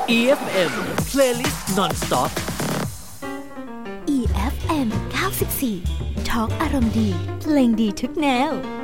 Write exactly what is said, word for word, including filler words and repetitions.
อี เอฟ เอ็ม Playlist Non-Stop อี เอฟ เอ็ม เก้าสิบสี่ Talk อารมณ์ดีเพลงดีทุกแนว